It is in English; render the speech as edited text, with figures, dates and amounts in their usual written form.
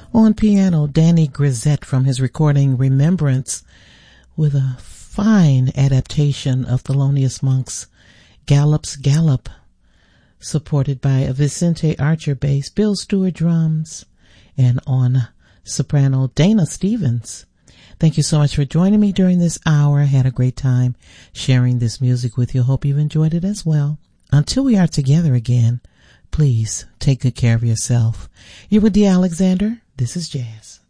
On piano, Danny Grisette from his recording Remembrance, with a fine adaptation of Thelonious Monk's Gallop's Gallop, supported by a Vicente Archer bass, Bill Stewart drums, and on soprano, Dana Stevens. Thank you so much for joining me during this hour. I had a great time sharing this music with you. Hope you've enjoyed it as well. Until we are together again, please take good care of yourself. You're with Dee Alexander. This is Jazz.